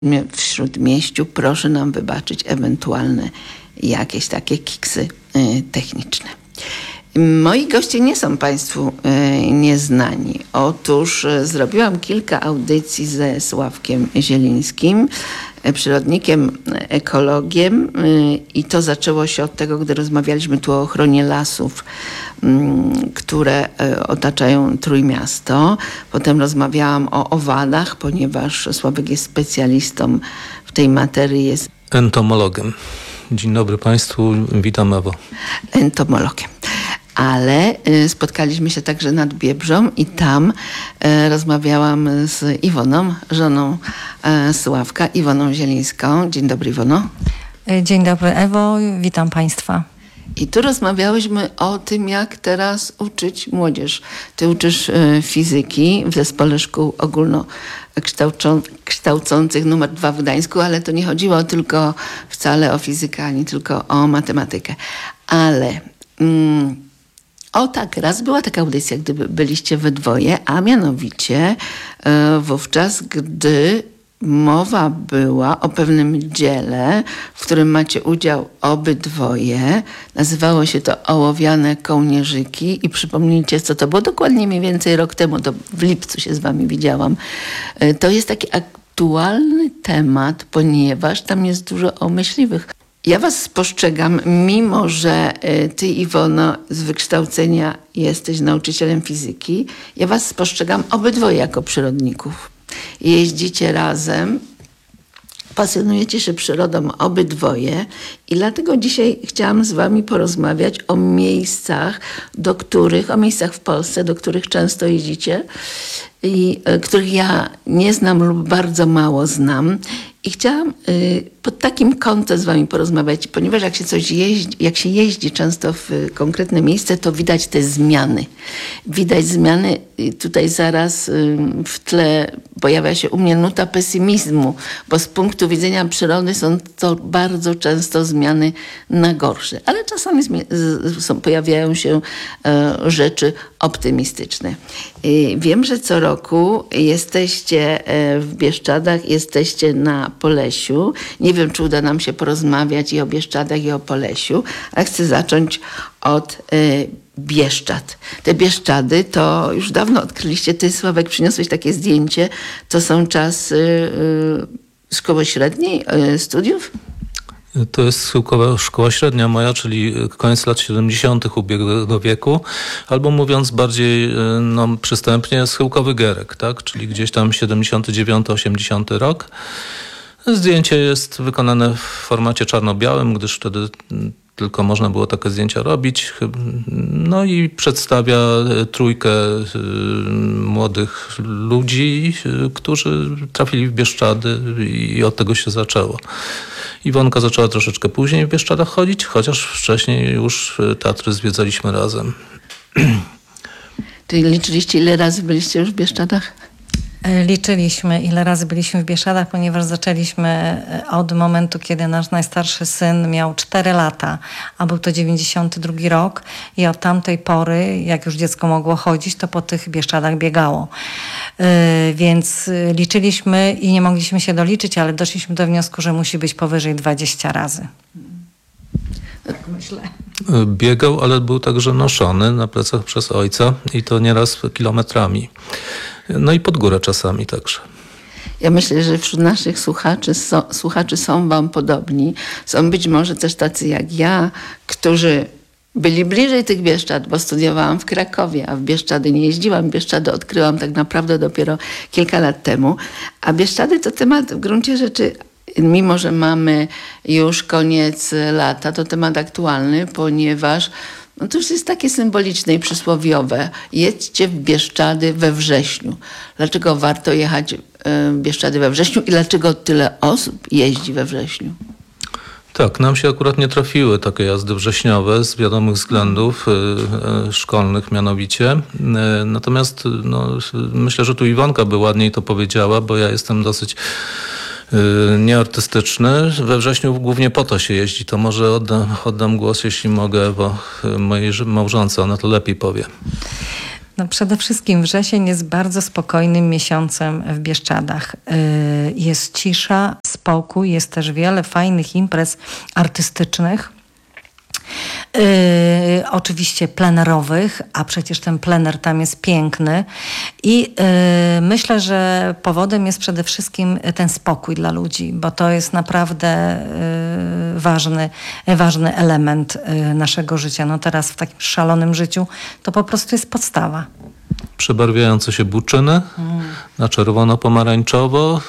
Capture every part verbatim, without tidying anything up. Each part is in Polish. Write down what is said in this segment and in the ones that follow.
w Śródmieściu. Proszę nam wybaczyć ewentualne jakieś takie kiksy techniczne. Moi goście nie są Państwu nieznani. Otóż zrobiłam kilka audycji ze Sławkiem Zielińskim, przyrodnikiem, ekologiem, i to zaczęło się od tego, gdy rozmawialiśmy tu o ochronie lasów, które otaczają Trójmiasto. Potem rozmawiałam o owadach, ponieważ Sławek jest specjalistą w tej materii, jest entomologiem. Dzień dobry Państwu, witam Ewo. Entomologiem. Ale spotkaliśmy się także nad Biebrzą i tam rozmawiałam z Iwoną, żoną Sławka, Iwoną Zielińską. Dzień dobry, Iwono. Dzień dobry, Ewo, witam Państwa. I tu rozmawiałyśmy o tym, jak teraz uczyć młodzież. Ty uczysz fizyki w Zespole Szkół Ogólnokształcących numer dwa w Gdańsku, ale to nie chodziło tylko wcale o fizykę, ani tylko o matematykę. Ale... Mm, O tak, raz była taka audycja, gdy byliście we dwoje, a mianowicie e, wówczas, gdy mowa była o pewnym dziele, w którym macie udział obydwoje. Nazywało się to Ołowiane kołnierzyki i przypomnijcie, co to było dokładnie mniej więcej rok temu, to w lipcu się z wami widziałam. E, to jest taki aktualny temat, ponieważ tam jest dużo o myśliwych. Ja was spostrzegam, mimo że ty, Iwono, z wykształcenia jesteś nauczycielem fizyki, ja was spostrzegam obydwoje jako przyrodników. Jeździcie razem, pasjonujecie się przyrodą obydwoje i dlatego dzisiaj chciałam z wami porozmawiać o miejscach, do których, o miejscach w Polsce, do których często jeździcie i których ja nie znam lub bardzo mało znam. I chciałam y, pod takim kątem z wami porozmawiać, ponieważ jak się coś jeździ, jak się jeździ często w konkretne miejsce, to widać te zmiany. Widać zmiany, y, tutaj zaraz y, w tle pojawia się u mnie nuta pesymizmu, bo z punktu widzenia przyrody są to bardzo często zmiany na gorsze. Ale czasami zmi- z, są, pojawiają się y, rzeczy optymistyczne. Y, wiem, że co roku jesteście y, w Bieszczadach, jesteście na Polesiu. Nie wiem, czy uda nam się porozmawiać i o Bieszczadach, i o Polesiu, ale chcę zacząć od y, Bieszczad. Te Bieszczady to już dawno odkryliście. Ty, Sławek, przyniosłeś takie zdjęcie. To są czasy y, szkoły średniej, y, studiów? To jest schyłkowa szkoła średnia moja, czyli koniec lat siedemdziesiątych ubiegłego wieku, albo mówiąc bardziej no, przystępnie, schyłkowy Gierek, tak? Czyli gdzieś tam siedemdziesiąty dziewiąty osiemdziesiąty rok. Zdjęcie jest wykonane w formacie czarno-białym, gdyż wtedy tylko można było takie zdjęcia robić. No i przedstawia trójkę młodych ludzi, którzy trafili w Bieszczady i od tego się zaczęło. Iwonka zaczęła troszeczkę później w Bieszczadach chodzić, chociaż wcześniej już Tatry zwiedzaliśmy razem. Czyli liczyliście, ile razy byliście już w Bieszczadach? Liczyliśmy, ile razy byliśmy w Bieszczadach, ponieważ zaczęliśmy od momentu, kiedy nasz najstarszy syn miał cztery lata, a był to dziewięćdziesiąty drugi rok i od tamtej pory, jak już dziecko mogło chodzić, to po tych Bieszczadach biegało. Yy, więc liczyliśmy i nie mogliśmy się doliczyć, ale doszliśmy do wniosku, że musi być powyżej dwadzieścia razy. Tak myślę. Biegał, ale był także noszony na plecach przez ojca i to nieraz kilometrami. No i pod górę czasami także. Ja myślę, że wśród naszych słuchaczy, so, słuchaczy są wam podobni. Są być może też tacy jak ja, którzy byli bliżej tych Bieszczad, bo studiowałam w Krakowie, a w Bieszczady nie jeździłam. Bieszczady odkryłam tak naprawdę dopiero kilka lat temu. A Bieszczady to temat w gruncie rzeczy, mimo że mamy już koniec lata, to temat aktualny, ponieważ no to już jest takie symboliczne i przysłowiowe. Jedźcie w Bieszczady we wrześniu. Dlaczego warto jechać w Bieszczady we wrześniu i dlaczego tyle osób jeździ we wrześniu? Tak, nam się akurat nie trafiły takie jazdy wrześniowe z wiadomych względów y, y, szkolnych mianowicie. Y, natomiast no, myślę, że tu Iwonka by ładniej to powiedziała, bo ja jestem dosyć nieartystyczny. We wrześniu głównie po to się jeździ. To może oddam, oddam głos, jeśli mogę, bo mojej małżonce, ona to lepiej powie. No przede wszystkim wrzesień jest bardzo spokojnym miesiącem w Bieszczadach. Jest cisza, spokój, jest też wiele fajnych imprez artystycznych. Yy, oczywiście plenerowych, a przecież ten plener tam jest piękny i yy, myślę, że powodem jest przede wszystkim ten spokój dla ludzi, bo to jest naprawdę yy, ważny, ważny element yy, naszego życia. No teraz w takim szalonym życiu to po prostu jest podstawa. Przebarwiające się buczyny mm. na czerwono-pomarańczowo,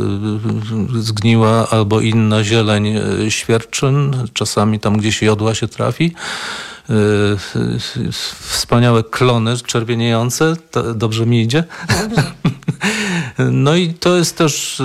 yy, zgniła albo inna zieleń yy, świerczyn, czasami tam gdzieś jodła się trafi. Yy, yy, wspaniałe klony czerwieniejące, to dobrze mi idzie. Dobrze. No i to jest też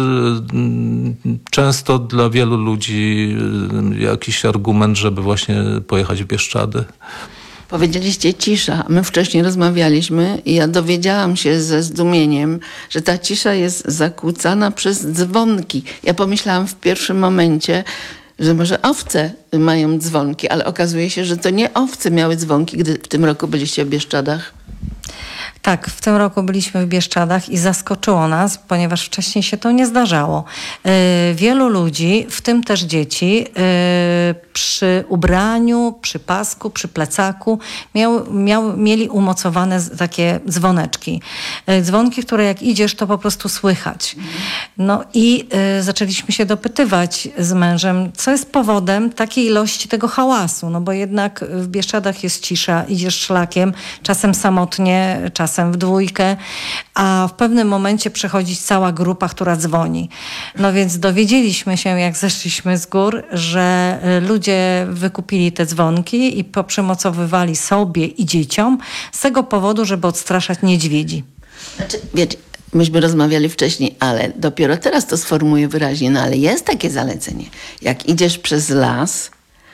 yy, często dla wielu ludzi yy, jakiś argument, żeby właśnie pojechać w Bieszczady. Powiedzieliście cisza. My wcześniej rozmawialiśmy i ja dowiedziałam się ze zdumieniem, że ta cisza jest zakłócana przez dzwonki. Ja pomyślałam w pierwszym momencie, że może owce mają dzwonki, ale okazuje się, że to nie owce miały dzwonki, gdy w tym roku byliście w Bieszczadach. Tak, w tym roku byliśmy w Bieszczadach i zaskoczyło nas, ponieważ wcześniej się to nie zdarzało. Yy, wielu ludzi, w tym też dzieci, yy, przy ubraniu, przy pasku, przy plecaku miał, miał, mieli umocowane takie dzwoneczki. Yy, dzwonki, które jak idziesz, to po prostu słychać. No i yy, zaczęliśmy się dopytywać z mężem, co jest powodem takiej ilości tego hałasu. No bo jednak w Bieszczadach jest cisza, idziesz szlakiem, czasem samotnie, czasem w dwójkę, a w pewnym momencie przychodzi cała grupa, która dzwoni. No więc dowiedzieliśmy się, jak zeszliśmy z gór, że ludzie wykupili te dzwonki i poprzymocowywali sobie i dzieciom z tego powodu, żeby odstraszać niedźwiedzi. Znaczy, wiecie, myśmy rozmawiali wcześniej, ale dopiero teraz to sformułuję wyraźnie, no ale jest takie zalecenie. Jak idziesz przez las,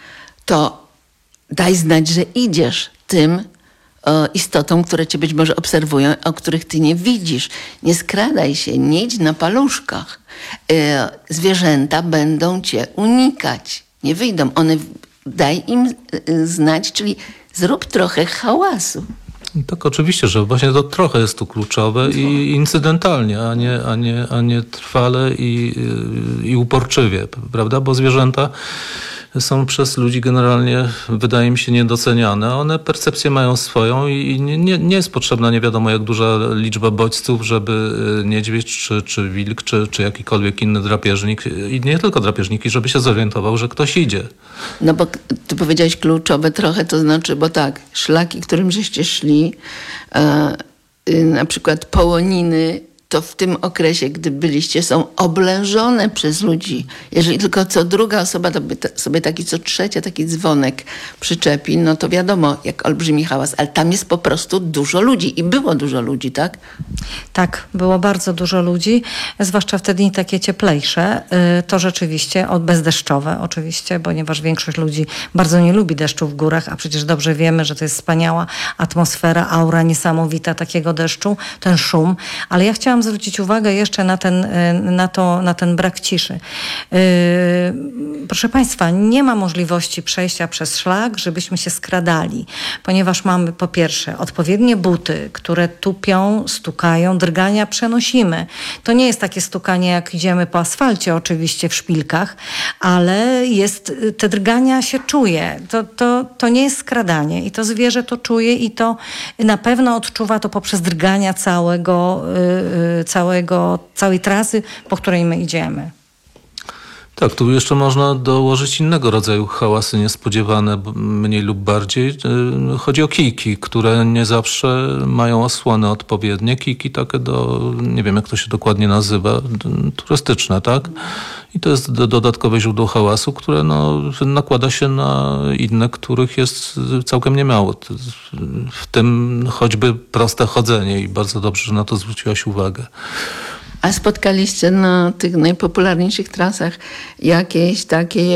to daj znać, że idziesz tym o istotom, które cię być może obserwują, o których ty nie widzisz. Nie skradaj się, nie idź na paluszkach. E, zwierzęta będą cię unikać. Nie wyjdą. One, daj im znać, czyli zrób trochę hałasu. Tak, oczywiście, że właśnie to trochę jest tu kluczowe i incydentalnie, a nie, a nie, a nie trwale i, i uporczywie, prawda? Bo zwierzęta są przez ludzi generalnie, wydaje mi się, niedoceniane. One percepcję mają swoją i nie, nie, nie jest potrzebna nie wiadomo jak duża liczba bodźców, żeby niedźwiedź, czy, czy wilk, czy, czy jakikolwiek inny drapieżnik, i nie tylko drapieżniki, żeby się zorientował, że ktoś idzie. No bo ty powiedziałeś kluczowe trochę, to znaczy, bo tak, szlaki, którym żeście szli, e, y, na przykład Połoniny, to w tym okresie, gdy byliście, są oblężone przez ludzi. Jeżeli tylko co druga osoba to by sobie taki, co trzecia taki dzwonek przyczepi, no to wiadomo, jak olbrzymi hałas. Ale tam jest po prostu dużo ludzi i było dużo ludzi, tak? Tak, było bardzo dużo ludzi, zwłaszcza w te dni takie cieplejsze. To rzeczywiście, bezdeszczowe oczywiście, ponieważ większość ludzi bardzo nie lubi deszczu w górach, a przecież dobrze wiemy, że to jest wspaniała atmosfera, aura niesamowita takiego deszczu, ten szum. Ale ja chciałam zwrócić uwagę jeszcze na ten, na to, na ten brak ciszy. Yy, proszę Państwa, nie ma możliwości przejścia przez szlak, żebyśmy się skradali, ponieważ mamy po pierwsze odpowiednie buty, które tupią, stukają, drgania przenosimy. To nie jest takie stukanie, jak idziemy po asfalcie oczywiście w szpilkach, ale jest, te drgania się czuje. To, to, to nie jest skradanie i to zwierzę to czuje i to na pewno odczuwa to poprzez drgania całego yy, całego, całej trasy, po której my idziemy. Tak, tu jeszcze można dołożyć innego rodzaju hałasy niespodziewane, mniej lub bardziej. Chodzi o kijki, które nie zawsze mają osłony odpowiednie. Kijki takie do, nie wiem jak to się dokładnie nazywa, turystyczne, tak? I to jest dodatkowe źródło hałasu, które no, nakłada się na inne, których jest całkiem niemało. W tym choćby proste chodzenie i bardzo dobrze, że na to zwróciłaś uwagę. A spotkaliście na tych najpopularniejszych trasach jakieś takie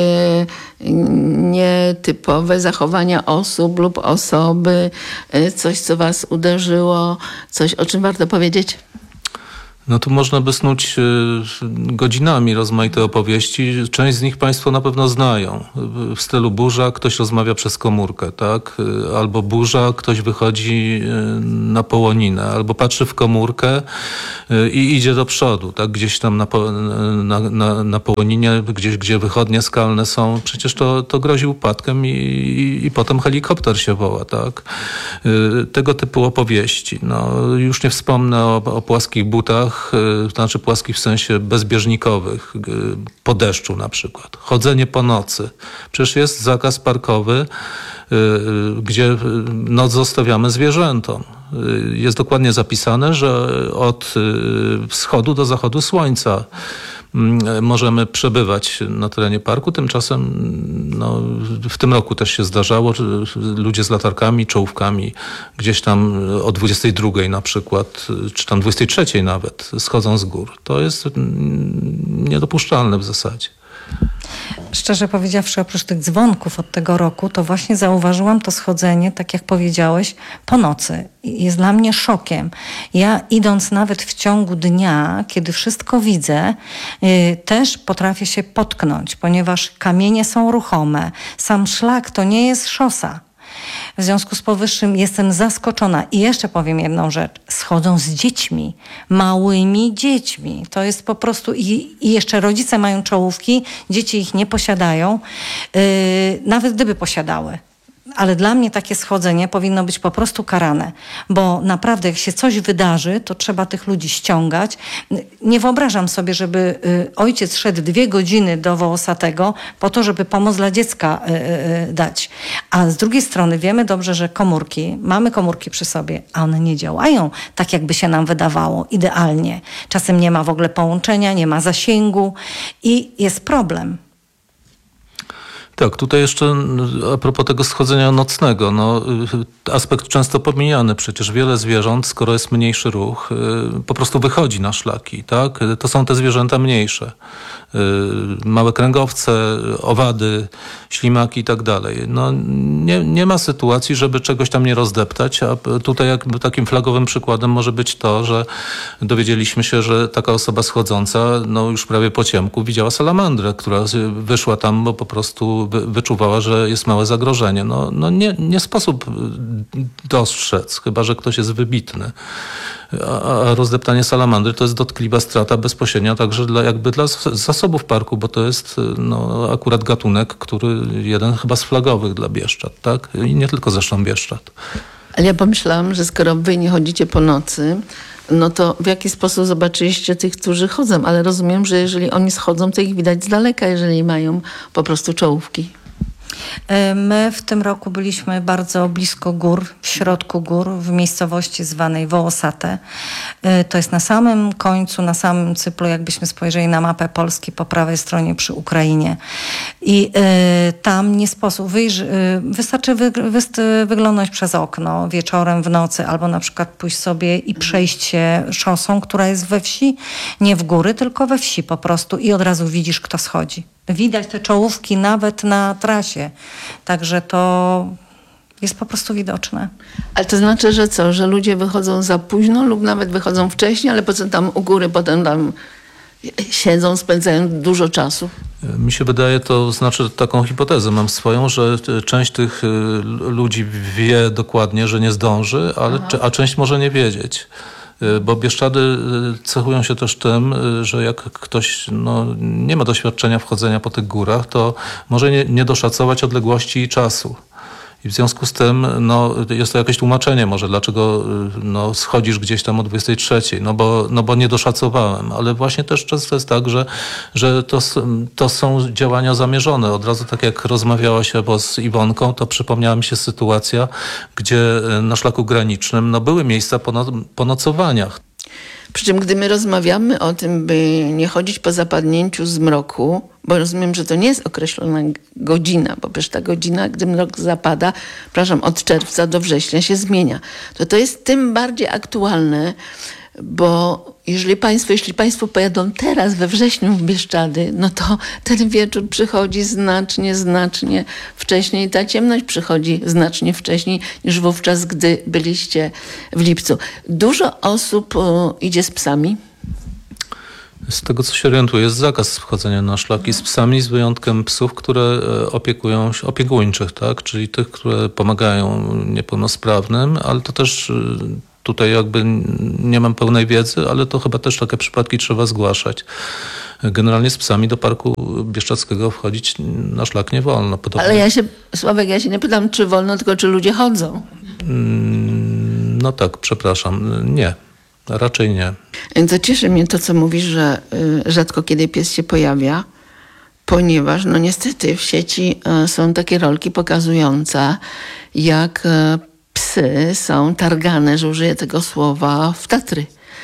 nietypowe zachowania osób lub osoby? Coś, co was uderzyło? Coś, o czym warto powiedzieć? No tu można by snuć godzinami rozmaite opowieści. Część z nich Państwo na pewno znają. W stylu burza, ktoś rozmawia przez komórkę, tak? Albo burza, ktoś wychodzi na połoninę, albo patrzy w komórkę i idzie do przodu, tak? Gdzieś tam na, na, na, na połoninie, gdzieś, gdzie wychodnie skalne są. Przecież to, to grozi upadkiem i, i, i potem helikopter się woła, tak? Tego typu opowieści. No, już nie wspomnę o, o płaskich butach, to znaczy płaskich w sensie bezbieżnikowych, po deszczu na przykład. Chodzenie po nocy. Przecież jest zakaz parkowy, gdzie noc zostawiamy zwierzętom. Jest dokładnie zapisane, że od wschodu do zachodu słońca możemy przebywać na terenie parku. Tymczasem no, w tym roku też się zdarzało, że ludzie z latarkami, czołówkami gdzieś tam o dwudziestej drugiej na przykład, czy tam dwudziestej trzeciej nawet schodzą z gór. To jest niedopuszczalne w zasadzie. Szczerze powiedziawszy, oprócz tych dzwonków od tego roku, to właśnie zauważyłam to schodzenie, tak jak powiedziałeś, po nocy. Jest dla mnie szokiem. Ja idąc nawet w ciągu dnia, kiedy wszystko widzę, yy, też potrafię się potknąć, ponieważ kamienie są ruchome. Sam szlak to nie jest szosa. W związku z powyższym jestem zaskoczona. I jeszcze powiem jedną rzecz. Schodzą z dziećmi, małymi dziećmi. To jest po prostu... I, i jeszcze rodzice mają czołówki, dzieci ich nie posiadają, yy, nawet gdyby posiadały. Ale dla mnie takie schodzenie powinno być po prostu karane, bo naprawdę jak się coś wydarzy, to trzeba tych ludzi ściągać. Nie wyobrażam sobie, żeby ojciec szedł dwie godziny do Wołosatego po to, żeby pomoc dla dziecka dać. A z drugiej strony wiemy dobrze, że komórki, mamy komórki przy sobie, a one nie działają tak, jakby się nam wydawało idealnie. Czasem nie ma w ogóle połączenia, nie ma zasięgu i jest problem. Tak, tutaj jeszcze a propos tego schodzenia nocnego, no, aspekt często pomijany. Przecież wiele zwierząt, skoro jest mniejszy ruch, po prostu wychodzi na szlaki, tak? To są te zwierzęta mniejsze. Małe kręgowce, owady, ślimaki i tak dalej. No, nie, nie ma sytuacji, żeby czegoś tam nie rozdeptać, a tutaj jakby takim flagowym przykładem może być to, że dowiedzieliśmy się, że taka osoba schodząca, no już prawie po ciemku widziała salamandrę, która wyszła tam, bo po prostu wyczuwała, że jest małe zagrożenie. No, no nie, nie sposób dostrzec, chyba że ktoś jest wybitny. A, a rozdeptanie salamandry to jest dotkliwa strata bezpośrednia także dla, jakby dla zasobów parku, bo to jest no, akurat gatunek, który jeden chyba z flagowych dla Bieszczad, tak? I nie tylko zresztą Bieszczad. Ale ja pomyślałam, że skoro wy nie chodzicie po nocy, no to w jaki sposób zobaczyliście tych, którzy chodzą? Ale rozumiem, że jeżeli oni schodzą, to ich widać z daleka, jeżeli mają po prostu czołówki. My w tym roku byliśmy bardzo blisko gór, w środku gór, w miejscowości zwanej Wołosate. To jest na samym końcu, na samym cyplu, jakbyśmy spojrzeli na mapę Polski po prawej stronie przy Ukrainie. I y, tam nie sposób wyjść, y, wystarczy wy, wy, wyglądać przez okno wieczorem, w nocy, albo na przykład pójść sobie i przejść się szosą, która jest we wsi, nie w góry, tylko we wsi po prostu i od razu widzisz, kto schodzi. Widać te czołówki nawet na trasie. Także to jest po prostu widoczne. Ale to znaczy, że co? Że ludzie wychodzą za późno lub nawet wychodzą wcześniej, ale po co tam u góry potem tam siedzą, spędzają dużo czasu? Mi się wydaje, to znaczy taką hipotezę mam swoją, że część tych ludzi wie dokładnie, że nie zdąży, ale, a część może nie wiedzieć. Bo Bieszczady cechują się też tym, że jak ktoś no, nie ma doświadczenia wchodzenia po tych górach, to może nie, nie doszacować odległości i czasu. I w związku z tym no, jest to jakieś tłumaczenie może, dlaczego no, schodzisz gdzieś tam o dwudziestej trzeciej, no bo, no bo nie doszacowałem. Ale właśnie też często jest tak, że, że to, to są działania zamierzone. Od razu tak jak rozmawiałaś z Iwonką, to przypomniała mi się sytuacja, gdzie na szlaku granicznym no, były miejsca po, no, po nocowaniach. Przy czym gdy my rozmawiamy o tym, by nie chodzić po zapadnięciu zmroku, bo rozumiem, że to nie jest określona godzina, bo przecież ta godzina, gdy mrok zapada, przepraszam, od czerwca do września się zmienia. To to jest tym bardziej aktualne, bo jeżeli państwo, jeśli państwo pojadą teraz we wrześniu w Bieszczady, no to ten wieczór przychodzi znacznie, znacznie wcześniej. Ta ciemność przychodzi znacznie wcześniej niż wówczas, gdy byliście w lipcu. Dużo osób o, idzie z psami. Z tego, co się orientuję, jest zakaz wchodzenia na szlaki z psami, z wyjątkiem psów, które opiekują się, opiekuńczych, tak? Czyli tych, które pomagają niepełnosprawnym, ale to też tutaj jakby nie mam pełnej wiedzy, ale to chyba też takie przypadki trzeba zgłaszać. Generalnie z psami do Parku Bieszczadzkiego wchodzić na szlak nie wolno. Podobnie. Ale ja się, Sławek, ja się nie pytam, czy wolno, tylko czy ludzie chodzą. No tak, przepraszam. Nie. Raczej nie. To cieszy mnie to, co mówisz, że y, rzadko kiedy pies się pojawia, ponieważ no niestety w sieci y, są takie rolki pokazujące, jak y, psy są targane, że użyję tego słowa, w Tatry.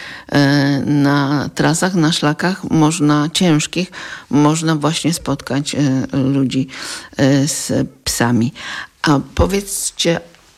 Y, na trasach, na szlakach można ciężkich, można właśnie spotkać y, ludzi y, z psami. A powiedzcie,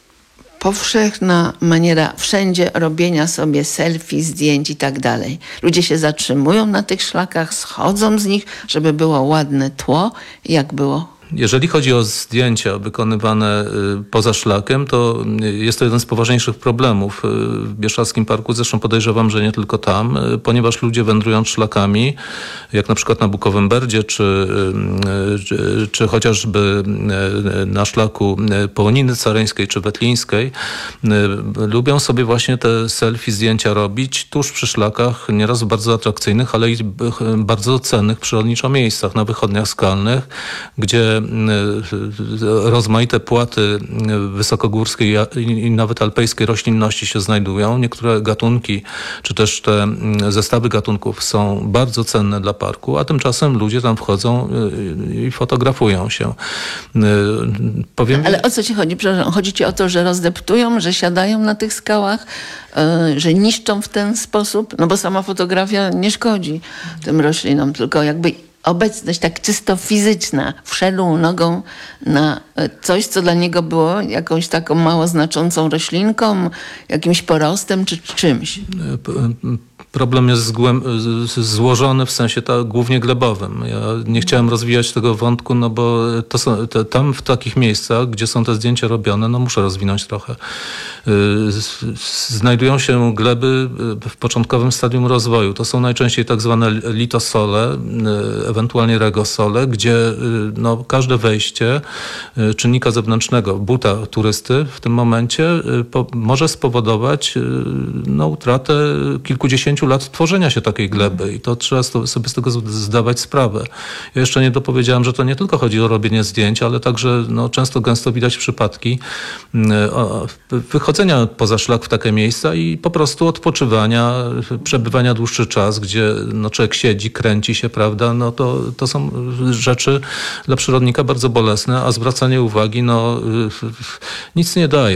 powszechna maniera wszędzie robienia sobie selfie, zdjęć i tak dalej. Ludzie się zatrzymują na tych szlakach, schodzą z nich, żeby było ładne tło. Jak było? Jeżeli chodzi o zdjęcia wykonywane poza szlakiem, to jest to jeden z poważniejszych problemów w Bieszczadzkim Parku. Zresztą podejrzewam, że nie tylko tam, ponieważ ludzie wędrując szlakami, jak na przykład na Bukowym Berdzie, czy, czy, czy chociażby na szlaku Połoniny Caryńskiej czy Wetlińskiej, lubią sobie właśnie te selfie, zdjęcia robić tuż przy szlakach, nieraz w bardzo atrakcyjnych, ale i bardzo cennych przyrodniczo miejscach, na wychodniach skalnych, gdzie rozmaite płaty wysokogórskiej i nawet alpejskiej roślinności się znajdują. Niektóre gatunki, czy też te zestawy gatunków są bardzo cenne dla parku, a tymczasem ludzie tam wchodzą i fotografują się. Powiem... Ale o co ci chodzi? Przepraszam, chodzi ci o to, że rozdeptują, że siadają na tych skałach, yy, że niszczą w ten sposób? No bo sama fotografia nie szkodzi tym roślinom, tylko jakby obecność tak czysto fizyczna, wszedł nogą na coś, co dla niego było jakąś taką mało znaczącą roślinką, jakimś porostem czy czymś. Problem jest zgłęb- złożony w sensie ta, głównie glebowym. Ja nie chciałem rozwijać tego wątku, no bo to są, te, tam w takich miejscach, gdzie są te zdjęcia robione, no muszę rozwinąć trochę. Znajdują się gleby w początkowym stadium rozwoju. To są najczęściej tak zwane litosole, ewentualnie regosole, gdzie no, każde wejście czynnika zewnętrznego, buta turysty w tym momencie po, może spowodować no, utratę kilkudziesięciu lat tworzenia się takiej gleby i to trzeba sobie z tego zdawać sprawę. Ja jeszcze nie dopowiedziałem, że to nie tylko chodzi o robienie zdjęć, ale także no, często gęsto widać przypadki o, wychodzenia poza szlak w takie miejsca i po prostu odpoczywania, przebywania dłuższy czas, gdzie no, człowiek siedzi, kręci się, prawda, no to, to są rzeczy dla przyrodnika bardzo bolesne, a zwracanie uwagi no, nic nie daje.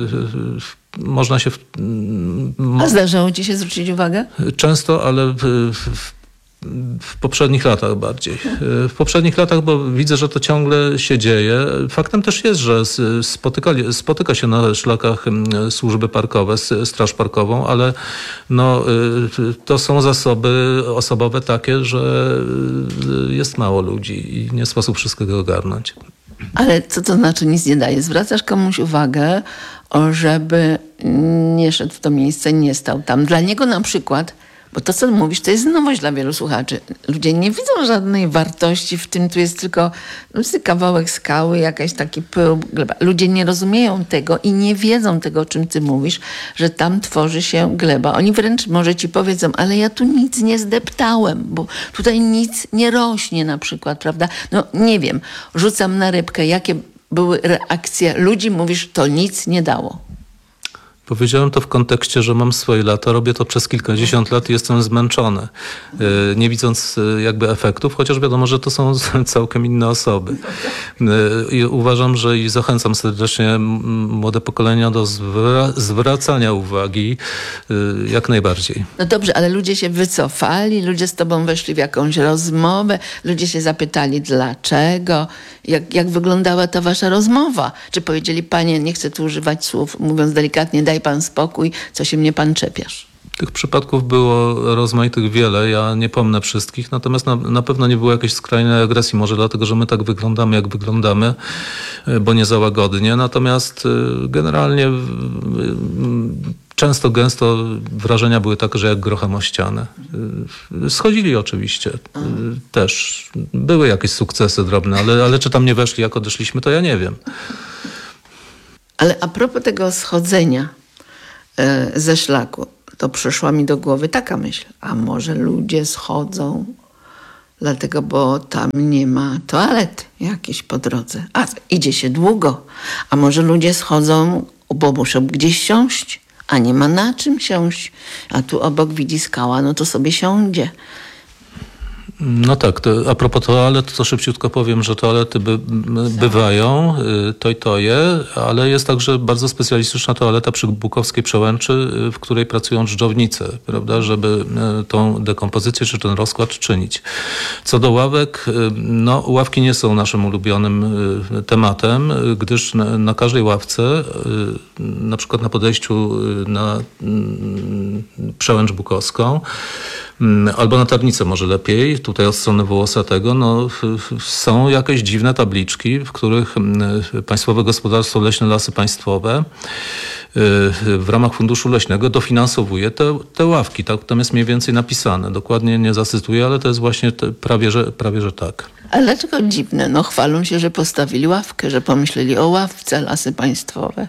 Można się... W, a zdarzało ci się zwrócić uwagę? Często, ale w, w, w poprzednich latach bardziej. W poprzednich latach, bo widzę, że to ciągle się dzieje. Faktem też jest, że spotyka, spotyka się na szlakach służby parkowe, straż parkową, ale no, to są zasoby osobowe takie, że jest mało ludzi i nie sposób wszystkiego ogarnąć. Ale co to znaczy nic nie daje? Zwracasz komuś uwagę, żeby nie szedł w to miejsce, nie stał tam. Dla niego na przykład, bo to, co mówisz, to jest nowość dla wielu słuchaczy. Ludzie nie widzą żadnej wartości w tym, tu jest tylko kawałek skały, jakaś taki pył, gleba. Ludzie nie rozumieją tego i nie wiedzą tego, o czym ty mówisz, że tam tworzy się gleba. Oni wręcz może ci powiedzą, ale ja tu nic nie zdeptałem, bo tutaj nic nie rośnie na przykład, prawda? No nie wiem, rzucam na rybkę, jakie były reakcje ludzi, mówisz, to nic nie dało. Powiedziałem to w kontekście, że mam swoje lata, robię to przez kilkadziesiąt lat i jestem zmęczony, nie widząc jakby efektów, chociaż wiadomo, że to są całkiem inne osoby. I uważam, że i zachęcam serdecznie młode pokolenia do zwra- zwracania uwagi jak najbardziej. No dobrze, ale ludzie się wycofali, ludzie z tobą weszli w jakąś rozmowę, ludzie się zapytali dlaczego, jak, jak wyglądała ta wasza rozmowa. Czy powiedzieli, panie, nie chcę tu używać słów, mówiąc delikatnie, daj pan spokój, co się mnie pan czepiasz? Tych przypadków było rozmaitych wiele, ja nie pomnę wszystkich, natomiast na, na pewno nie było jakiejś skrajnej agresji, może dlatego, że my tak wyglądamy, jak wyglądamy, bo nie za łagodnie, natomiast generalnie często, gęsto wrażenia były takie, że jak grochem o ścianę. Schodzili oczywiście. Też były jakieś sukcesy drobne, ale, ale czy tam nie weszli, jak odeszliśmy, to ja nie wiem. Ale a propos tego schodzenia e, ze szlaku, to przyszła mi do głowy taka myśl. A może ludzie schodzą dlatego, bo tam nie ma toalety jakiejś po drodze. A idzie się długo. A może ludzie schodzą, bo muszą gdzieś siąść, a nie ma na czym siąść. A tu obok widzi skała, no to sobie siądzie. No tak, to, a propos toalet, to szybciutko powiem, że toalety by, bywają, to i to je, ale jest także bardzo specjalistyczna toaleta przy Bukowskiej Przełęczy, w której pracują dżdżownice, prawda, żeby tą dekompozycję czy ten rozkład czynić. Co do ławek, no ławki nie są naszym ulubionym tematem, gdyż na, na każdej ławce, na przykład na podejściu na Przełęcz Bukowską, albo na Tarnicę może lepiej, tutaj od strony Wołosatego, no, są jakieś dziwne tabliczki, w których Państwowe Gospodarstwo Leśne Lasy Państwowe w ramach Funduszu Leśnego dofinansowuje te, te ławki. Tak, tam jest mniej więcej napisane. Dokładnie nie zacytuję, ale to jest właśnie te, prawie, że, prawie, że tak. Ale dlaczego dziwne? No chwalą się, że postawili ławkę, że pomyśleli o ławce Lasy Państwowe.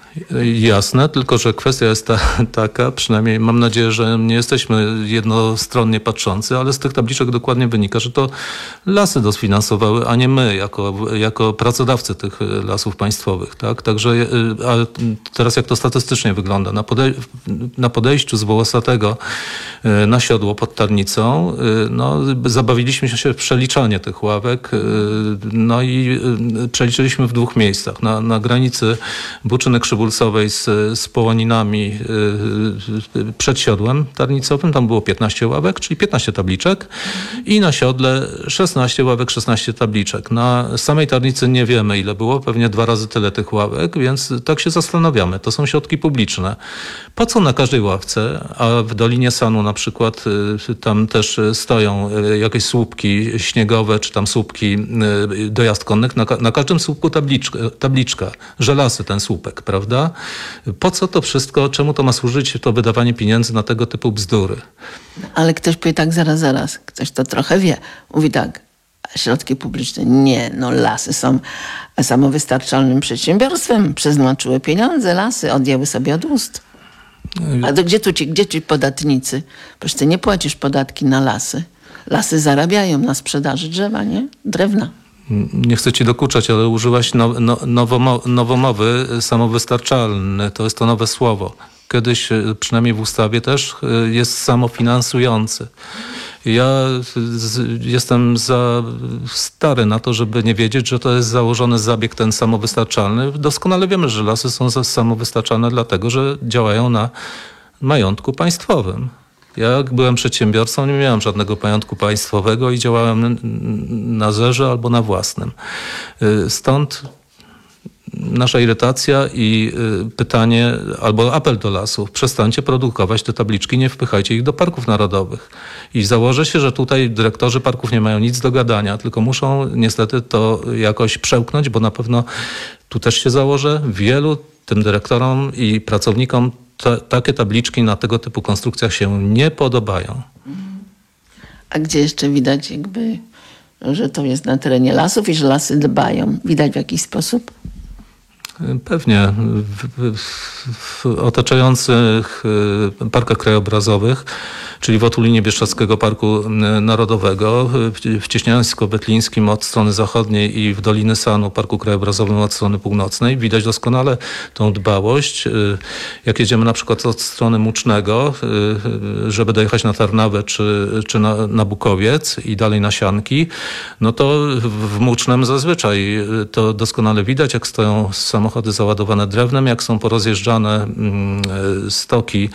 Jasne, tylko że kwestia jest ta, taka, przynajmniej mam nadzieję, że nie jesteśmy jednostronnie patrzący, ale z tych tabliczek dokładnie wynika, że to lasy dosfinansowały, a nie my jako, jako pracodawcy tych lasów państwowych. Tak? Także a teraz jak to statystycznie wygląda? Na, podej- na podejściu z Wołosatego na siodło pod Tarnicą, no, zabawiliśmy się w przeliczanie tych ławek, no i przeliczyliśmy w dwóch miejscach. Na, na granicy Buczyny Krzywulskiej z, z Połoninami yy, przed siodłem tarnicowym. Tam było piętnaście ławek, czyli piętnaście tabliczek i na siodle szesnaście ławek, szesnaście tabliczek. Na samej Tarnicy nie wiemy, ile było, pewnie dwa razy tyle tych ławek, więc tak się zastanawiamy. To są środki publiczne. Po co na każdej ławce, a w Dolinie Sanu na przykład yy, tam też stoją yy, jakieś słupki śniegowe, czy tam słupki yy, dojazd konnych, na, na każdym słupku tabliczka, tabliczka, że lasy ten słupek, prawda? Po co to wszystko? Czemu to ma służyć, to wydawanie pieniędzy na tego typu bzdury? Ale ktoś powie tak, zaraz, zaraz. Ktoś to trochę wie. Mówi tak, środki publiczne. Nie, no lasy są samowystarczalnym przedsiębiorstwem. Przeznaczyły pieniądze, lasy odjęły sobie od ust. A to gdzie tu ci, gdzie ci podatnicy? Przecież ty nie płacisz podatki na lasy. Lasy zarabiają na sprzedaży drzewa, nie? Drewna. Nie chcę ci dokuczać, ale użyłaś no, no, nowomo, nowomowy samowystarczalny. To jest to nowe słowo. Kiedyś, przynajmniej w ustawie też, jest samofinansujący. Ja z, jestem za stary na to, żeby nie wiedzieć, że to jest założony zabieg ten samowystarczalny. Doskonale wiemy, że lasy są samowystarczalne dlatego, że działają na majątku państwowym. Ja jak byłem przedsiębiorcą, nie miałem żadnego majątku państwowego i działałem na zerze albo na własnym. Stąd nasza irytacja i pytanie albo apel do lasów. Przestańcie produkować te tabliczki, nie wpychajcie ich do parków narodowych. I założę się, że tutaj dyrektorzy parków nie mają nic do gadania, tylko muszą niestety to jakoś przełknąć, bo na pewno tu też się założę, wielu tym dyrektorom i pracownikom Ta, takie tabliczki na tego typu konstrukcjach się nie podobają. A gdzie jeszcze widać jakby, że to jest na terenie lasów i że lasy dbają? Widać w jakiś sposób? Pewnie. W, w, w otaczających parkach krajobrazowych, czyli w otulinie Bieszczadzkiego Parku Narodowego, w Cieśniańsko-Wetlińskim od strony zachodniej i w Doliny Sanu, Parku Krajobrazowym od strony północnej, widać doskonale tą dbałość. Jak jedziemy na przykład od strony Mucznego, żeby dojechać na Tarnawę czy, czy na, na Bukowiec i dalej na Sianki, no to w Mucznem zazwyczaj to doskonale widać, jak stoją samochody załadowane drewnem, jak są porozjeżdżane stoki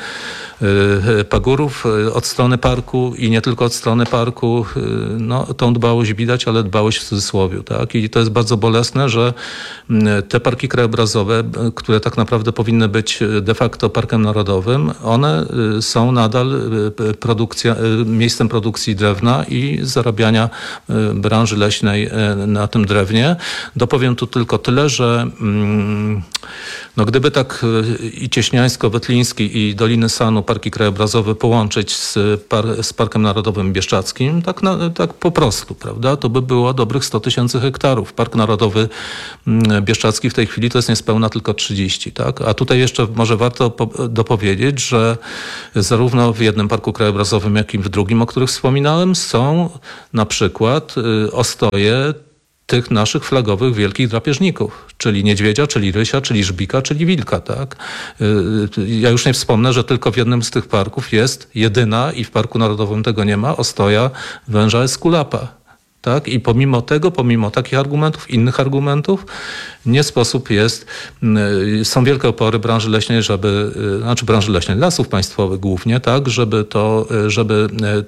pagórów od strony parku i nie tylko od strony parku. No, tą dbałość widać, ale dbałość w cudzysłowie. Tak? I to jest bardzo bolesne, że te parki krajobrazowe, które tak naprawdę powinny być de facto parkiem narodowym, one są nadal produkcja, miejscem produkcji drewna i zarabiania branży leśnej na tym drewnie. Dopowiem tu tylko tyle, że No gdyby tak i Cieśniańsko, Wetliński i Doliny Sanu, parki krajobrazowe połączyć z, par, z Parkiem Narodowym Bieszczadzkim, tak, na, tak po prostu, prawda, to by było dobrych sto tysięcy hektarów. Park Narodowy Bieszczadzki w tej chwili to jest niespełna tylko trzydzieści, tak? A tutaj jeszcze może warto po, dopowiedzieć, że zarówno w jednym parku krajobrazowym, jak i w drugim, o których wspominałem, są na przykład y, ostoje tych naszych flagowych wielkich drapieżników, czyli niedźwiedzia, czyli rysia, czyli żbika, czyli wilka, tak? Ja już nie wspomnę, że tylko w jednym z tych parków jest jedyna, i w Parku Narodowym tego nie ma, ostoja węża esculapa. Tak? I pomimo tego, pomimo takich argumentów, innych argumentów, nie sposób jest, są wielkie opory branży leśnej, żeby, znaczy branży leśnej, lasów państwowych głównie, tak, żeby to, żeby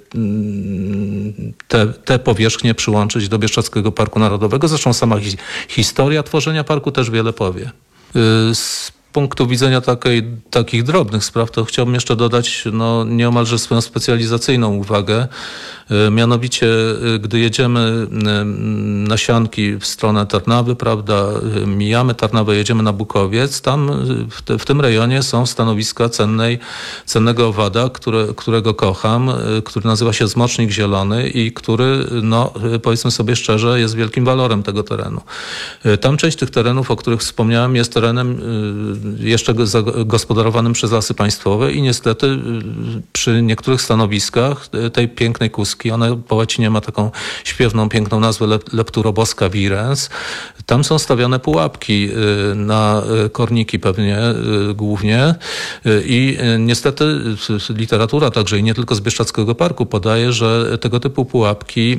te, te powierzchnie przyłączyć do Bieszczadzkiego Parku Narodowego. Zresztą sama hi, historia tworzenia parku też wiele powie. Z punktu widzenia takiej, takich drobnych spraw, to chciałbym jeszcze dodać no, nieomalże swoją specjalizacyjną uwagę. Mianowicie, gdy jedziemy na Sianki w stronę Tarnawy, prawda, mijamy Tarnawę, jedziemy na Bukowiec, tam w, te, w tym rejonie są stanowiska cennej, cennego owada, które, którego kocham, który nazywa się Zmocznik Zielony i który, no, powiedzmy sobie szczerze, jest wielkim walorem tego terenu. Tam część tych terenów, o których wspomniałem, jest terenem jeszcze zagospodarowanym przez Lasy Państwowe i niestety przy niektórych stanowiskach tej pięknej kuski, ona po łacinie ma taką śpiewną, piękną nazwę Lepturoboska virens, tam są stawiane pułapki na korniki pewnie głównie i niestety literatura także i nie tylko z Bieszczadzkiego Parku podaje, że tego typu pułapki,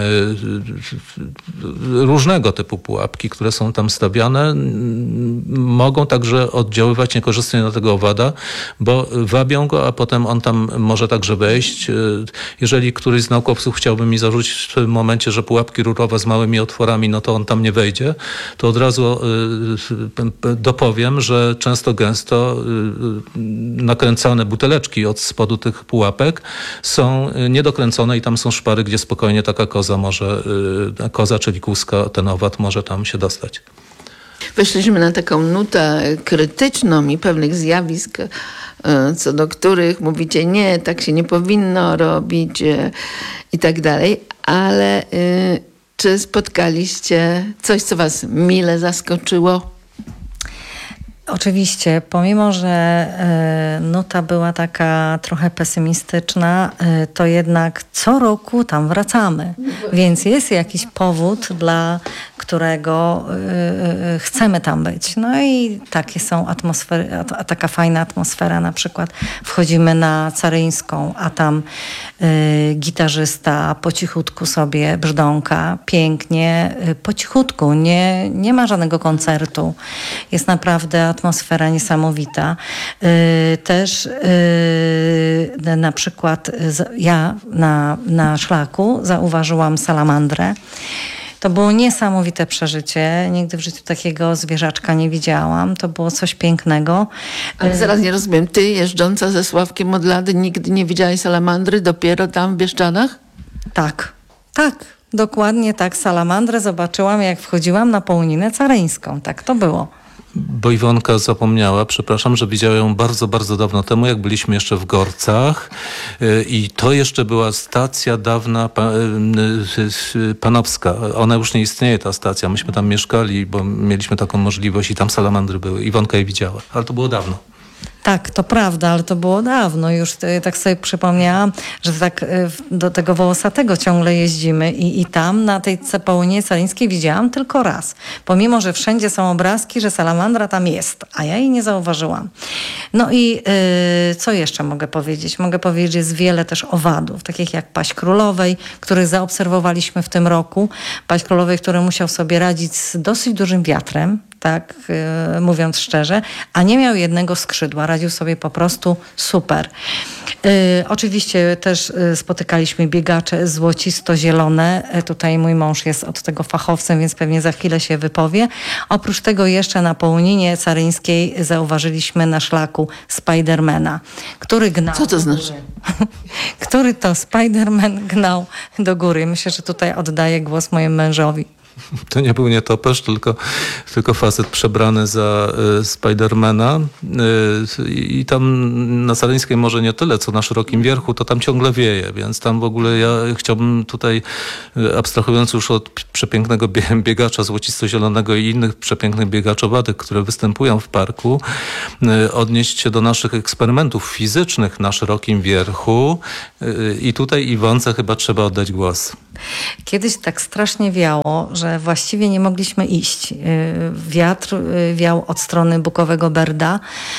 różnego typu pułapki, które są tam stawiane, mogą także oddziaływać niekorzystnie na tego owada, bo wabią go, a potem on tam może także wejść. Jeżeli któryś z naukowców chciałby mi zarzucić w tym momencie, że pułapki rurowe z małymi otworami, no to on tam nie wejdzie, to od razu dopowiem, że często gęsto nakręcane buteleczki od spodu tych pułapek są niedokręcone i tam są szpary, gdzie spokojnie taka koza może, koza, czyli kózka, ten owad może tam się dostać. Weszliśmy na taką nutę krytyczną i pewnych zjawisk, co do których mówicie, nie, tak się nie powinno robić i tak dalej, ale czy spotkaliście coś, co was mile zaskoczyło? Oczywiście, pomimo że nuta była taka trochę pesymistyczna, to jednak co roku tam wracamy. Więc jest jakiś powód, dla którego chcemy tam być. No i takie są atmosfery, a taka fajna atmosfera, na przykład wchodzimy na Caryńską, a tam gitarzysta po cichutku sobie brzdąka, pięknie, po cichutku, nie, nie ma żadnego koncertu. Jest naprawdę atmosfera niesamowita. Też na przykład ja na, na szlaku zauważyłam salamandrę. To było niesamowite przeżycie. Nigdy w życiu takiego zwierzaczka nie widziałam. To było coś pięknego. Ale zaraz nie rozumiem. Ty, jeżdżąca ze Sławkiem od lat, nigdy nie widziałaś salamandry dopiero tam w Bieszczadach? Tak, tak. Dokładnie tak. Salamandrę zobaczyłam, jak wchodziłam na Połuninę Caryńską. Tak to było. Bo Iwonka zapomniała, przepraszam, że widziała ją bardzo, bardzo dawno temu, jak byliśmy jeszcze w Gorcach i to jeszcze była stacja dawna panowska. Ona już nie istnieje, ta stacja. Myśmy tam mieszkali, bo mieliśmy taką możliwość i tam salamandry były. Iwonka je widziała, ale to było dawno. Tak, to prawda, ale to było dawno. Już tak sobie przypomniałam, że tak do tego Wołosatego ciągle jeździmy i, i tam na tej Połunie Caryńskiej widziałam tylko raz. Pomimo, że wszędzie są obrazki, że salamandra tam jest, a ja jej nie zauważyłam. No i yy, co jeszcze mogę powiedzieć? Mogę powiedzieć, że jest wiele też owadów, takich jak Paź Królowej, których zaobserwowaliśmy w tym roku. Paź Królowej, który musiał sobie radzić z dosyć dużym wiatrem, tak yy, mówiąc szczerze, a nie miał jednego skrzydła. Radził sobie po prostu super. Yy, oczywiście też yy, spotykaliśmy biegacze złocisto-zielone. Yy, tutaj mój mąż jest od tego fachowcem, więc pewnie za chwilę się wypowie. Oprócz tego jeszcze na Połuninie Caryńskiej zauważyliśmy na szlaku Spidermana, który gnał. Co to znaczy? który to Spiderman gnał do góry. Myślę, że tutaj oddaję głos mojemu mężowi. To nie był nietoperz, tylko, tylko facet przebrany za y, Spidermana. Y, I tam na Saleńskiej może nie tyle, co na Szerokim Wierchu, to tam ciągle wieje, więc tam w ogóle ja chciałbym tutaj, y, abstrahując już od przepięknego biegacza złocisto-zielonego i innych przepięknych biegaczowatek, które występują w parku, y, odnieść się do naszych eksperymentów fizycznych na Szerokim Wierchu. Y, I tutaj Iwonce chyba trzeba oddać głos. Kiedyś tak strasznie wiało, że właściwie nie mogliśmy iść. Wiatr wiał od strony Bukowego Berda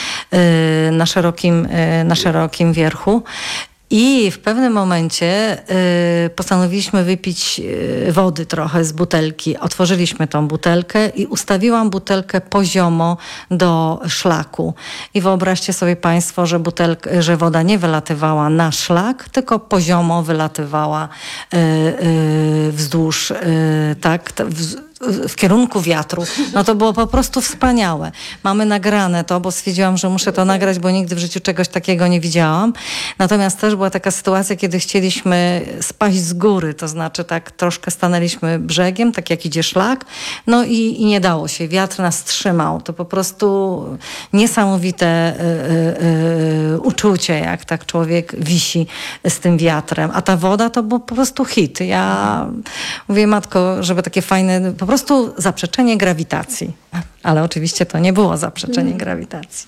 na szerokim, na szerokim wierchu. I w pewnym momencie y, postanowiliśmy wypić y, wody trochę z butelki. Otworzyliśmy tą butelkę i ustawiłam butelkę poziomo do szlaku. I wyobraźcie sobie Państwo, że, butelka, że woda nie wylatywała na szlak, tylko poziomo wylatywała y, y, wzdłuż, y, tak, w, w kierunku wiatru. No to było po prostu wspaniałe. Mamy nagrane to, bo stwierdziłam, że muszę to nagrać, bo nigdy w życiu czegoś takiego nie widziałam. Natomiast też była taka sytuacja, kiedy chcieliśmy spaść z góry, to znaczy tak troszkę stanęliśmy brzegiem, tak jak idzie szlak, no i, i nie dało się. Wiatr nas trzymał. To po prostu niesamowite y, y, y, uczucie, jak tak człowiek wisi z tym wiatrem. A ta woda to był po prostu hit. Ja mówię, matko, żeby takie fajne, po prostu zaprzeczenie grawitacji. Ale oczywiście to nie było zaprzeczenie grawitacji.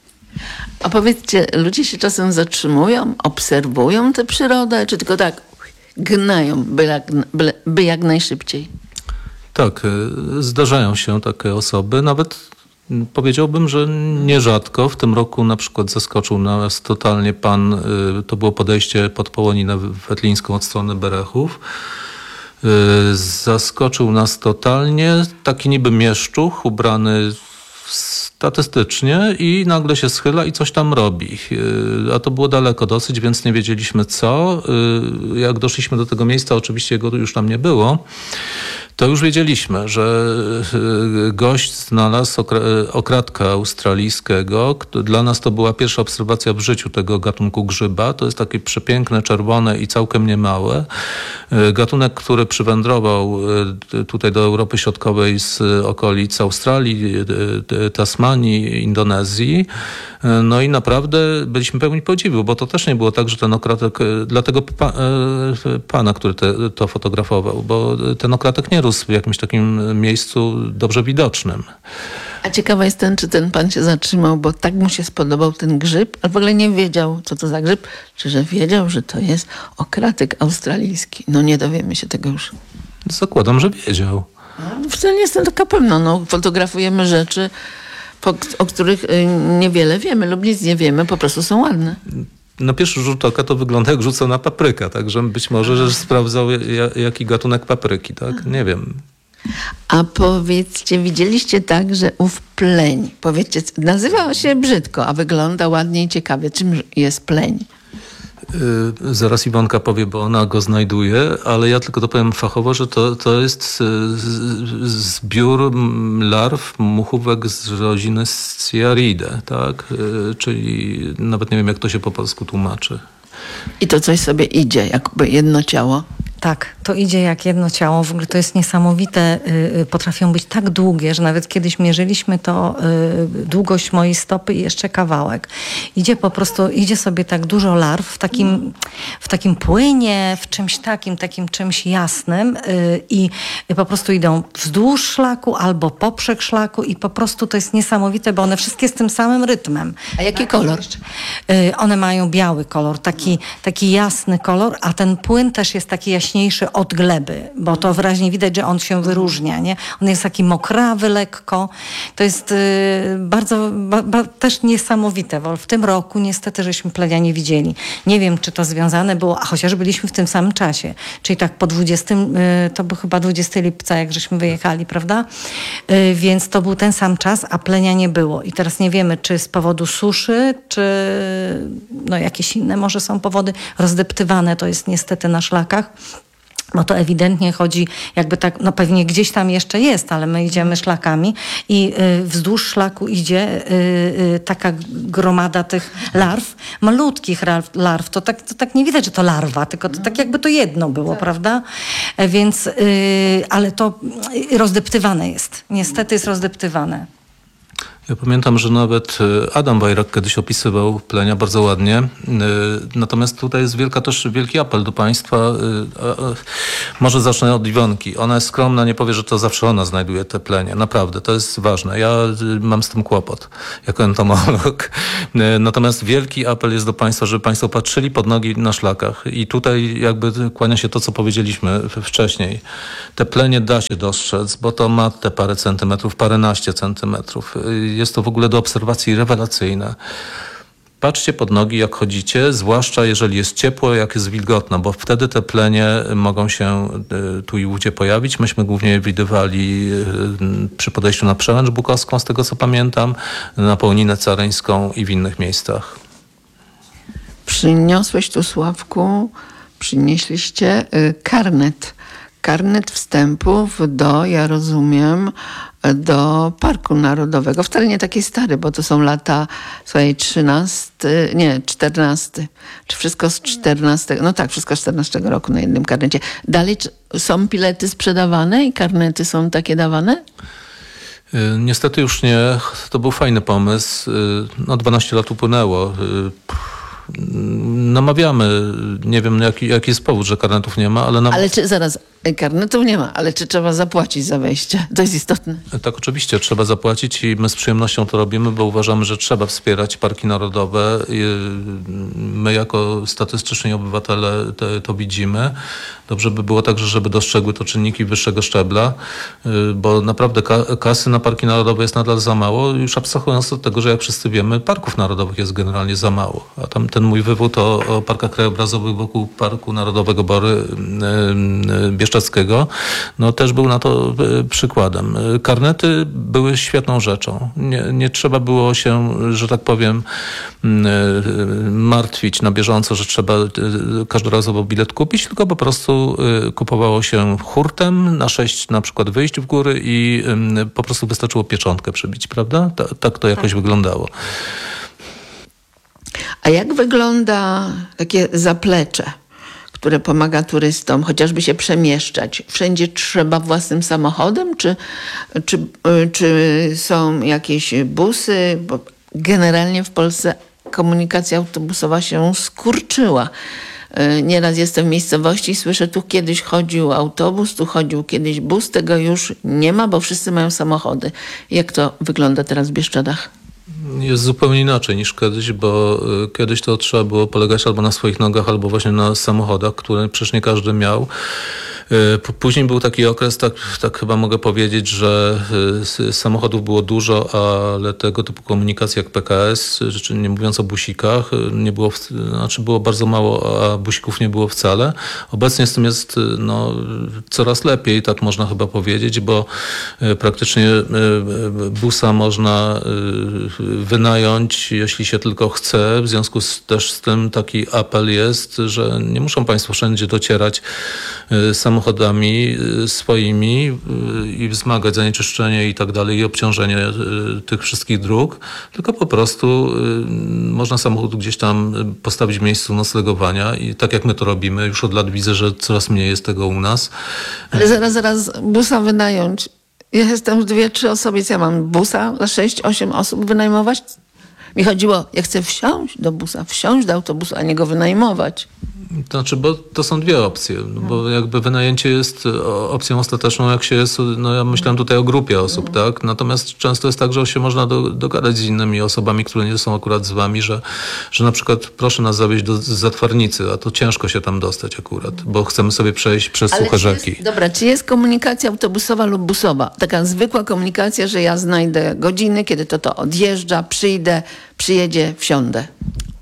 A powiedzcie, ludzie się czasem zatrzymują, obserwują tę przyrodę, czy tylko tak gnają, by jak, by, by jak najszybciej? Tak, zdarzają się takie osoby, nawet powiedziałbym, że nierzadko. W tym roku na przykład zaskoczył nas totalnie pan, to było podejście pod Połoninę Wetlińską od strony Berechów. Zaskoczył nas totalnie taki niby mieszczuch ubrany statystycznie i nagle się schyla i coś tam robi. A to było daleko dosyć, więc nie wiedzieliśmy co. Jak doszliśmy do tego miejsca, oczywiście go już tam nie było, to już wiedzieliśmy, że gość znalazł okratka australijskiego. Dla nas to była pierwsza obserwacja w życiu tego gatunku grzyba. To jest takie przepiękne, czerwone i całkiem niemałe. Gatunek, który przywędrował tutaj do Europy Środkowej z okolic Australii, Tasmanii, Indonezji. No i naprawdę byliśmy pełni podziwu, bo to też nie było tak, że ten okratek, dla tego pa, pana, który te, to fotografował, bo ten okratek nie rósł w jakimś takim miejscu dobrze widocznym. A ciekawa jestem, czy ten pan się zatrzymał, bo tak mu się spodobał ten grzyb, ale w ogóle nie wiedział, co to za grzyb, czy że wiedział, że to jest okratek australijski. No nie dowiemy się tego już. Zakładam, że wiedział. No, wcale nie jestem taka pewna. No, fotografujemy rzeczy, po, o których niewiele wiemy lub nic nie wiemy, po prostu są ładne. Na pierwszy rzut oka to wygląda jak rzucona papryka, także być może, że sprawdzał jaki gatunek papryki, tak? Nie wiem. A powiedzcie, widzieliście tak, że ów pleń, powiedzcie, nazywa się brzydko, a wygląda ładnie i ciekawie. Czym jest pleń? Yy, zaraz Iwonka powie, bo ona go znajduje, ale ja tylko to powiem fachowo, że to, to jest zbiór larw muchówek z rodziny Sciaridae, tak? Yy, czyli nawet nie wiem, jak to się po polsku tłumaczy. I to coś sobie idzie, jakby jedno ciało? Tak, to idzie jak jedno ciało. W ogóle to jest niesamowite. Potrafią być tak długie, że nawet kiedyś mierzyliśmy to długość mojej stopy i jeszcze kawałek. Idzie po prostu, idzie sobie tak dużo larw w takim, w takim płynie, w czymś takim, takim czymś jasnym i po prostu idą wzdłuż szlaku albo poprzek szlaku i po prostu to jest niesamowite, bo one wszystkie z tym samym rytmem. A jaki kolor? One mają biały kolor, taki, taki jasny kolor, a ten płyn też jest taki jaśniejszy od gleby, bo to wyraźnie widać, że on się wyróżnia, nie? On jest taki mokrawy lekko. To jest y, bardzo, ba, ba, też niesamowite, bo w tym roku niestety żeśmy plenia nie widzieli. Nie wiem, czy to związane było, a chociaż byliśmy w tym samym czasie, czyli tak po dwudziestym, y, to był chyba dwudziestego lipca, jak żeśmy wyjechali, prawda? Y, więc to był ten sam czas, a plenia nie było. I teraz nie wiemy, czy z powodu suszy, czy no, jakieś inne może są powody. Rozdeptywane to jest niestety na szlakach. Bo to ewidentnie chodzi jakby tak, no pewnie gdzieś tam jeszcze jest, ale my idziemy szlakami i y, wzdłuż szlaku idzie y, y, taka gromada tych larw, malutkich larw, larw. To, tak, to tak nie widać, że to larwa, tylko to tak jakby to jedno było, tak. Prawda? E, więc, y, ale to rozdeptywane jest. Niestety jest rozdeptywane. Ja pamiętam, że nawet Adam Wajrak kiedyś opisywał plenia bardzo ładnie. Natomiast tutaj jest wielka, też wielki apel do państwa. Może zacznę od Iwonki. Ona jest skromna, nie powie, że to zawsze ona znajduje te plenie. Naprawdę, to jest ważne. Ja mam z tym kłopot jako entomolog. Natomiast wielki apel jest do państwa, żeby państwo patrzyli pod nogi na szlakach. I tutaj jakby kłania się to, co powiedzieliśmy wcześniej. Te plenie da się dostrzec, bo to ma te parę centymetrów, paręnaście centymetrów. Jest to w ogóle do obserwacji rewelacyjne. Patrzcie pod nogi, jak chodzicie, zwłaszcza jeżeli jest ciepło, jak jest wilgotno, bo wtedy te plenie mogą się tu i ówdzie pojawić. Myśmy głównie je widywali przy podejściu na Przełęcz Bukowską, z tego co pamiętam, na Połninę Caryńską i w innych miejscach. Przyniosłeś tu, Sławku, przynieśliście karnet. Karnet wstępów do, ja rozumiem, do Parku Narodowego. Wcale nie taki stary, bo to są lata, słuchaj, trzynasty, nie, czternasty. Czy wszystko z czternastego? No tak, wszystko z czternastego roku na jednym karnecie. Dalej są bilety sprzedawane i karnety są takie dawane? Niestety już nie. To był fajny pomysł. No dwanaście lat upłynęło. Namawiamy, nie wiem jaki, jaki jest powód, że karnetów nie ma, ale... Nam... Ale czy, zaraz, karnetów nie ma, ale czy trzeba zapłacić za wejście? To jest istotne. Tak, oczywiście, trzeba zapłacić i my z przyjemnością to robimy, bo uważamy, że trzeba wspierać parki narodowe. My jako statystyczni obywatele te, to widzimy. Dobrze by było także, żeby dostrzegły to czynniki wyższego szczebla, bo naprawdę ka- kasy na parki narodowe jest nadal za mało, już abstrahując od tego, że jak wszyscy wiemy, parków narodowych jest generalnie za mało. A tam ten mój wywód o, o parkach krajobrazowych wokół Parku Narodowego Bory Bieszczadzkiego, no też był na to przykładem. Karnety były świetną rzeczą. Nie, nie trzeba było się, że tak powiem, martwić na bieżąco, że trzeba każdorazowo bilet kupić, tylko po prostu kupowało się hurtem na sześć na przykład wyjść w góry i po prostu wystarczyło pieczątkę przybić, prawda? Ta, tak to jakoś tak wyglądało. A jak wygląda takie zaplecze, które pomaga turystom chociażby się przemieszczać? Wszędzie trzeba własnym samochodem? Czy, czy, czy są jakieś busy? Bo generalnie w Polsce komunikacja autobusowa się skurczyła. Nieraz jestem w miejscowości i słyszę, tu kiedyś chodził autobus, tu chodził kiedyś bus. Tego już nie ma, bo wszyscy mają samochody. Jak to wygląda teraz w Bieszczadach? Jest zupełnie inaczej niż kiedyś, bo kiedyś to trzeba było polegać albo na swoich nogach, albo właśnie na samochodach, które przecież nie każdy miał. Później był taki okres, tak, tak chyba mogę powiedzieć, że samochodów było dużo, ale tego typu komunikacji jak P K S, czy nie mówiąc o busikach, nie było, znaczy było bardzo mało, a busików nie było wcale. Obecnie z tym jest no, coraz lepiej, tak można chyba powiedzieć, bo praktycznie busa można wynająć, jeśli się tylko chce. W związku z, też z tym taki apel jest, że nie muszą państwo wszędzie docierać samochodami samochodami swoimi i wzmagać zanieczyszczenie i tak dalej i obciążenie tych wszystkich dróg, tylko po prostu można samochód gdzieś tam postawić w miejscu noclegowania i tak jak my to robimy, już od lat widzę, że coraz mniej jest tego u nas. Ale zaraz, zaraz busa wynająć. Ja jestem już dwie, trzy osoby, ja mam busa na sześć, osiem osób wynajmować. Mi chodziło, ja chcę wsiąść do busa, wsiąść do autobusu, a nie go wynajmować. To znaczy, bo to są dwie opcje, no. Bo jakby wynajęcie jest opcją ostateczną, jak się jest, no ja myślałem tutaj o grupie osób, no. Tak? Natomiast często jest tak, że się można do, dogadać z innymi osobami, które nie są akurat z wami, że, że na przykład proszę nas zawieźć do Zatwarnicy, a to ciężko się tam dostać akurat, bo chcemy sobie przejść przez Ale suche rzeki. Jest, dobra, czy jest komunikacja autobusowa lub busowa? Taka zwykła komunikacja, że ja znajdę godziny, kiedy to to odjeżdża, przyjdę, przyjedzie, wsiądę.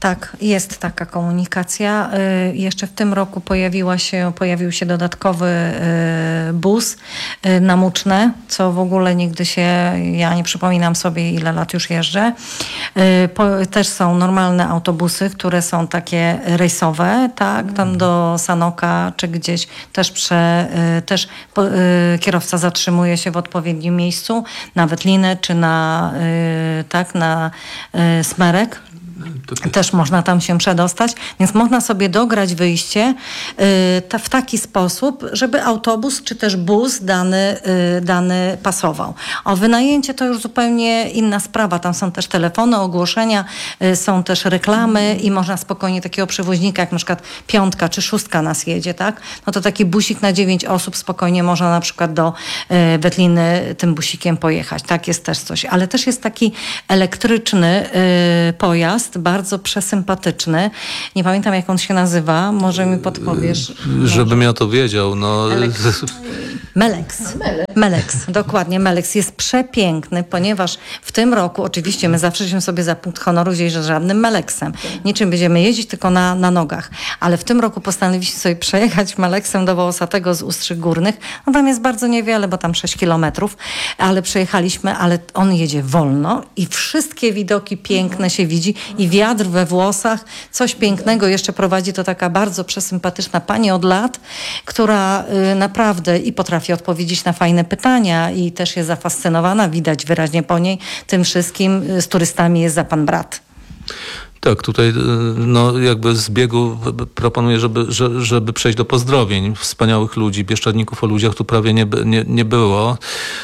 Tak, jest taka komunikacja. Y, Jeszcze w tym roku pojawiła się, pojawił się dodatkowy y, bus y, na Muczne, co w ogóle nigdy się, ja nie przypominam sobie, ile lat już jeżdżę. Y, po, też są normalne autobusy, które są takie rejsowe, tak, tam do Sanoka czy gdzieś też, prze, y, też po, y, kierowca zatrzymuje się w odpowiednim miejscu, na Wetlinę czy na, y, tak, na y, Smerek. Też można tam się przedostać, więc można sobie dograć wyjście y, ta, w taki sposób, żeby autobus czy też bus dany, y, dany pasował. O wynajęcie to już zupełnie inna sprawa. Tam są też telefony, ogłoszenia, y, są też reklamy i można spokojnie takiego przewoźnika, jak na przykład piątka czy szóstka nas jedzie, tak? No to taki busik na dziewięć osób spokojnie można na przykład do y, Wetliny tym busikiem pojechać. Tak, jest też coś. Ale też jest taki elektryczny y, pojazd, bardzo przesympatyczny. Nie pamiętam, jak on się nazywa. Może mi podpowiesz? Żebym ja to wiedział. No. Melex. Melex, dokładnie. Melex jest przepiękny, ponieważ w tym roku, oczywiście my zawsze się sobie za punkt honoru wzięli, że żadnym Melexem. Niczym będziemy jeździć, tylko na, na nogach. Ale w tym roku postanowiliśmy sobie przejechać Melexem do Wołosatego z Ustrzyk Górnych. No tam jest bardzo niewiele, bo tam sześć kilometrów, ale przejechaliśmy, ale on jedzie wolno i wszystkie widoki piękne się widzi i wiatr we włosach, coś pięknego. Jeszcze prowadzi to taka bardzo przesympatyczna pani od lat, która y, naprawdę i potrafi odpowiedzieć na fajne pytania i też jest zafascynowana, widać wyraźnie po niej, tym wszystkim z turystami jest za pan brat. Tak, tutaj no, jakby z biegu proponuję, żeby, żeby przejść do pozdrowień wspaniałych ludzi, bieszczadników o ludziach tu prawie nie, nie, nie było.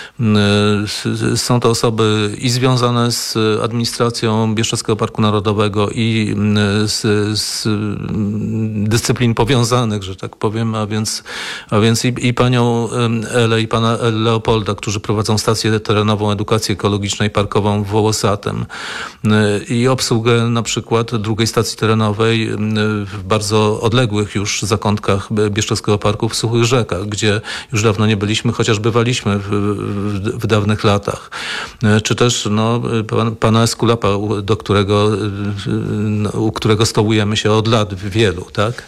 Są to osoby i związane z administracją Bieszczadzkiego Parku Narodowego i z, z dyscyplin powiązanych, że tak powiem, a więc, a więc i, i panią Elę i pana Leopolda, którzy prowadzą stację terenową edukacji ekologicznej parkową w Wołosatym i obsługę na przykład drugiej stacji terenowej w bardzo odległych już zakątkach Bieszczadzkiego Parku w Suchych Rzekach, gdzie już dawno nie byliśmy, chociaż bywaliśmy w, w, w dawnych latach. Czy też no, pan, pana Eskulapa, do którego, u którego stołujemy się od lat wielu, tak?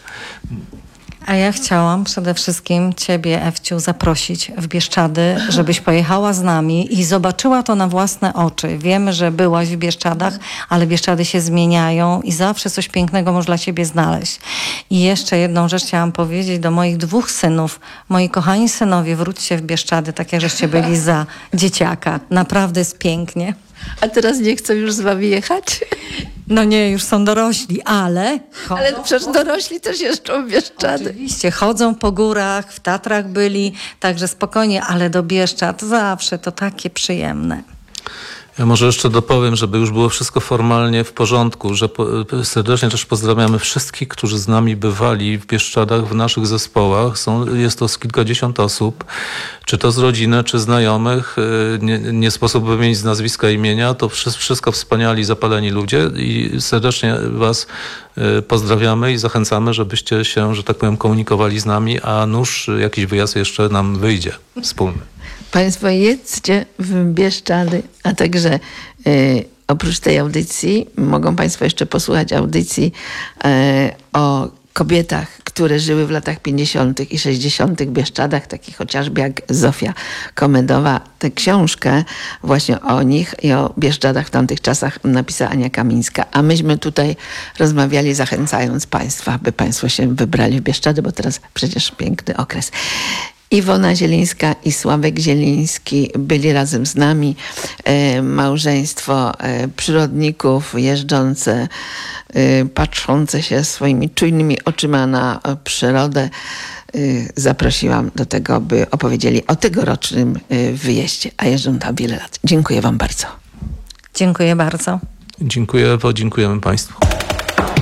A ja chciałam przede wszystkim ciebie, Ewciu, zaprosić w Bieszczady, żebyś pojechała z nami i zobaczyła to na własne oczy. Wiemy, że byłaś w Bieszczadach, ale Bieszczady się zmieniają i zawsze coś pięknego można dla ciebie znaleźć. I jeszcze jedną rzecz chciałam powiedzieć do moich dwóch synów. Moi kochani synowie, wróćcie w Bieszczady, tak jak żeście byli za dzieciaka. Naprawdę jest pięknie. A teraz nie chcą już z wami jechać? No nie, już są dorośli, ale... Chodzą, ale przecież dorośli też jeżdżą w Bieszczady. Oczywiście, chodzą po górach, w Tatrach byli, także spokojnie, ale do Bieszczad zawsze to takie przyjemne. Ja może jeszcze dopowiem, żeby już było wszystko formalnie w porządku, że po, serdecznie też pozdrawiamy wszystkich, którzy z nami bywali w Bieszczadach w naszych zespołach. Są, jest to z kilkadziesiąt osób, czy to z rodziny, czy znajomych. Nie, nie sposób wymienić z nazwiska imienia. To wszystko wspaniali, zapaleni ludzie i serdecznie was pozdrawiamy i zachęcamy, żebyście się, że tak powiem, komunikowali z nami, a nuż jakiś wyjazd jeszcze nam wyjdzie wspólny. Państwo jedźcie w Bieszczady, a także y, oprócz tej audycji mogą Państwo jeszcze posłuchać audycji y, o kobietach, które żyły w latach pięćdziesiątych i sześćdziesiątych w Bieszczadach, takich chociażby jak Zofia Komedowa. Tę książkę właśnie o nich i o Bieszczadach w tamtych czasach napisała Ania Kamińska. A myśmy tutaj rozmawiali, zachęcając Państwa, by Państwo się wybrali w Bieszczady, bo teraz przecież piękny okres. Iwona Zielińska i Sławek Zieliński byli razem z nami. E, małżeństwo e, przyrodników jeżdżące, e, patrzące się swoimi czujnymi oczyma na e, przyrodę. E, zaprosiłam do tego, by opowiedzieli o tegorocznym e, wyjeździe, a jeżdżą tam wiele lat. Dziękuję wam bardzo. Dziękuję bardzo. Dziękuję Ewo, dziękujemy Państwu.